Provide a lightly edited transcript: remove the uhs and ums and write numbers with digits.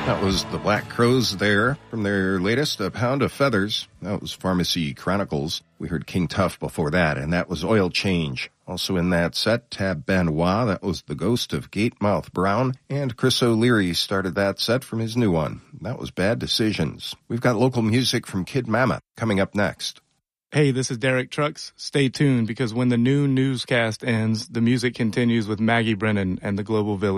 That was the Black Crowes there from their latest, A Pound of Feathers. That was Pharmacy Chronicles. We heard King Tuff before that, and that was Oil Change. Also in that set, Tab Benoit, that was The Ghost of Gatemouth Brown, and Chris O'Leary started that set from his new one. That was Bad Decisions. We've got local music from Kid Mammoth coming up next. Hey, this is Derek Trucks. Stay tuned because when the noon newscast ends, the music continues with Maggie Brennan and the Global Village.